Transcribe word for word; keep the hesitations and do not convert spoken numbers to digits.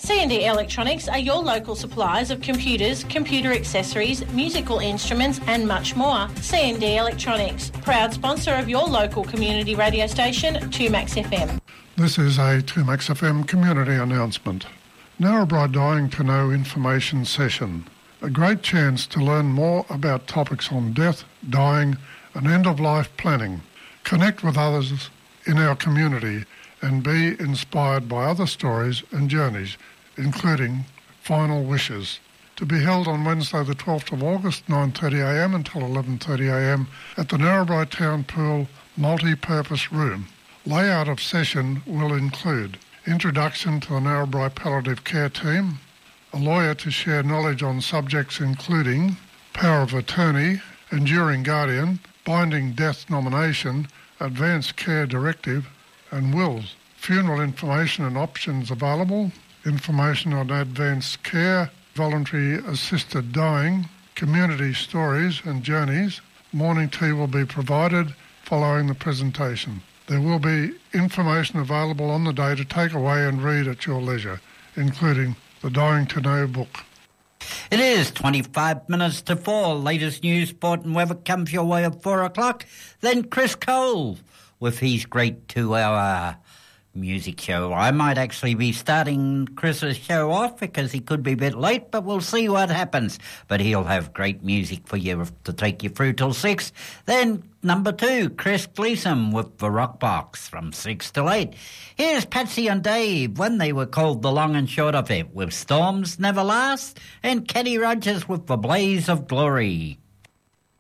C and D Electronics are your local suppliers of computers, computer accessories, musical instruments and much more. C and D Electronics, proud sponsor of your local community radio station, two Max F M. This is a two Max F M community announcement. Narrabri Dying to Know information session. A great chance to learn more about topics on death, dying and end-of-life planning. Connect with others in our community and be inspired by other stories and journeys, including Final Wishes, to be held on Wednesday the twelfth of August, nine thirty a m until eleven thirty a m at the Narrabri Town Pool Multi-Purpose Room. Layout of session will include introduction to the Narrabri Palliative Care Team, a lawyer to share knowledge on subjects including power of attorney, enduring guardian, binding death nomination, advanced care directive, and wills. Funeral information and options available, information on advanced care, voluntary assisted dying, community stories and journeys. Morning tea will be provided following the presentation. There will be information available on the day to take away and read at your leisure, including the Dying to Know book. It is twenty-five minutes to four. Latest news, sport and weather comes your way at four o'clock. Then Chris Cole with his great two-hour music show. I might actually be starting Chris's show off because he could be a bit late, but we'll see what happens. But he'll have great music for you to take you through till six. Then number two, Chris Gleason with the Rock Box from six till eight. Here's Patsy and Dave when they were called the long and short of it with Storms Never Last, and Kenny Rogers with The Blaze of Glory.